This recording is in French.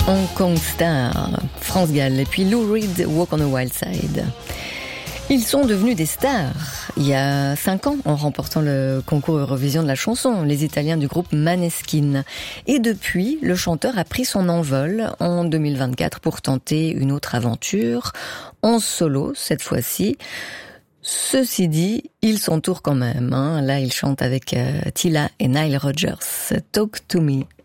Hong Kong Star, France Gall, et puis Lou Reed, Walk on the Wild Side. Ils sont devenus des stars il y a 5 ans en remportant le concours Eurovision de la chanson, les Italiens du groupe Maneskin. Et depuis, le chanteur a pris son envol en 2024 pour tenter une autre aventure, en solo cette fois-ci. Ceci dit, il s'entoure quand même. Là, il chante avec Tilla et Nile Rodgers. Talk to me.